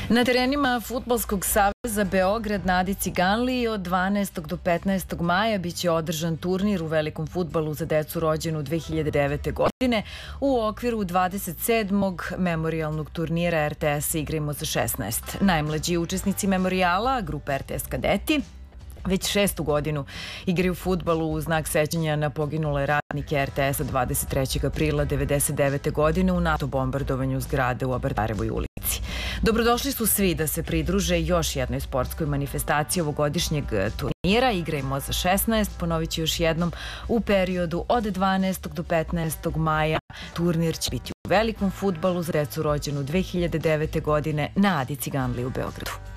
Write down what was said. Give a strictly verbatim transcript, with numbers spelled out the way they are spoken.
Na terenima Fudbalskog saveza Beograd na Adi Ciganliji od dvanaestog do petnaestog maja biće održan turnir u velikom fudbalu za decu rođenu dve hiljade devete. godine u okviru dvadeset sedmog memorijalnog turnira R T S Igrajmo za šesnaest. Najmlađi učesnici memorijala, grupa R T S Kadeti, već šestu godinu igraju fudbalu u znak sećanja na poginule radnike R T S-a dvadeset trećeg aprila devedeset devete. godine u NATO bombardovanju zgrade u Abardarevoj ulici. Dobrodošli su svi da se pridruže još jednoj sportskoj manifestaciji ovogodišnjeg turnira Igrajmo za šesnaest. Ponovit ću još jednom, u periodu od dvanaestog do petnaestog maja turnir će biti u velikom fudbalu za decu rođenu dve hiljade devete. godine na Adi Ciganliji u Beogradu.